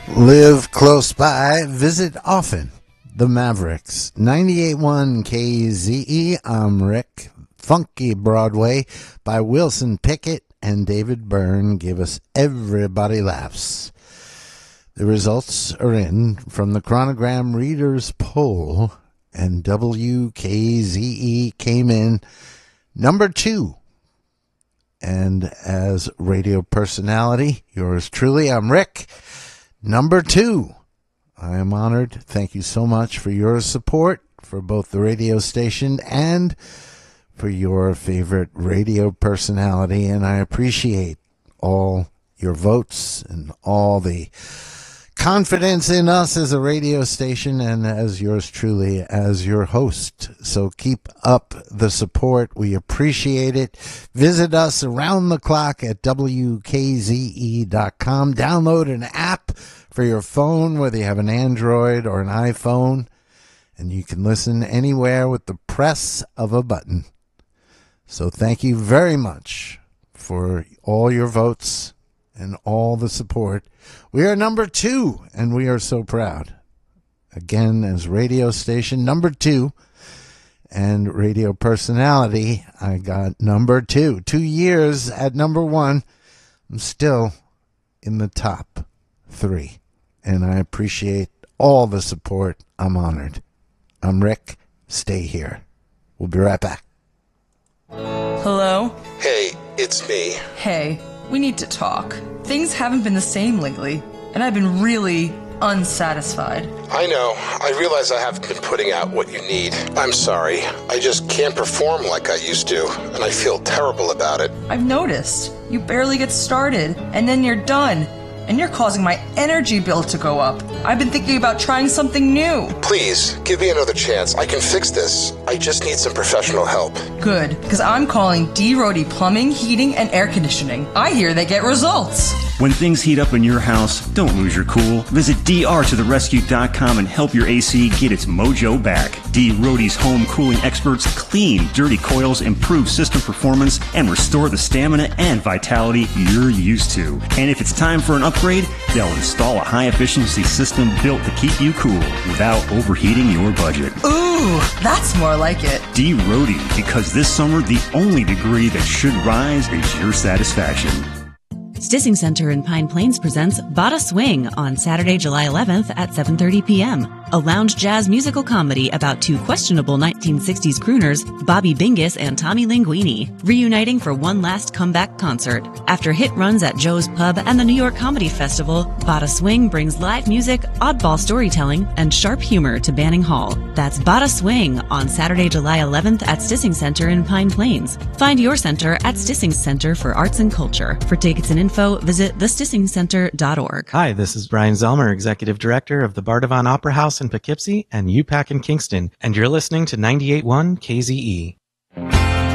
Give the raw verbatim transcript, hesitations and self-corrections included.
Live close by, visit often. The Mavericks, ninety-eight point one K Z E. I'm Rick. Funky Broadway by Wilson Pickett and David Byrne give us Everybody Laughs. The results are in from the Chronogram Readers Poll, and W K Z E came in number two. And as radio personality, yours truly, I'm Rick. Number two, I am honored. Thank you so much for your support for both the radio station and for your favorite radio personality. And I appreciate all your votes and all the confidence in us as a radio station and as yours truly as your host. So keep up the support. We appreciate it. Visit us around the clock at W K Z E dot com. Download an app for your phone, whether you have an Android or an iPhone, and you can listen anywhere with the press of a button. So thank you very much for all your votes and all the support. We are number two, and we are so proud. Again, as radio station number two and radio personality, I got number two. Two years at number one. I'm still in the top three, and I appreciate all the support. I'm honored. I'm Rick. Stay here. We'll be right back. Hello? Hey, it's me. Hey, we need to talk. Things haven't been the same lately, and I've been really unsatisfied. I know. I realize I haven't been putting out what you need. I'm sorry. I just can't perform like I used to, and I feel terrible about it. I've noticed. You barely get started, and then you're done. And you're causing my energy bill to go up. I've been thinking about trying something new. Please, give me another chance. I can fix this. I just need some professional help. Good, because I'm calling D. Rody Plumbing, Heating, and Air Conditioning. I hear they get results. When things heat up in your house, don't lose your cool. Visit D R to the rescue dot com and help your A C get its mojo back. D. Rody's home cooling experts clean dirty coils, improve system performance, and restore the stamina and vitality you're used to. And if it's time for an upgrade, they'll install a high-efficiency system built to keep you cool without overheating your budget. Ooh, that's more like it. D. Rody, because this summer, the only degree that should rise is your satisfaction. Stissing Center in Pine Plains presents Bada Swing on Saturday, July eleventh at seven thirty p.m. A lounge jazz musical comedy about two questionable nineteen sixties crooners, Bobby Bingus and Tommy Linguini, reuniting for one last comeback concert. After hit runs at Joe's Pub and the New York Comedy Festival, Bada Swing brings live music, oddball storytelling, and sharp humor to Banning Hall. That's Bada Swing on Saturday, July eleventh at Stissing Center in Pine Plains. Find your center at Stissing Center for Arts and Culture. For tickets and info, visit the stissing center dot org. Hi, this is Brian Zelmer, Executive Director of the Bardavon Opera House in Poughkeepsie and U PAC in Kingston, and you're listening to ninety-eight point one K Z E.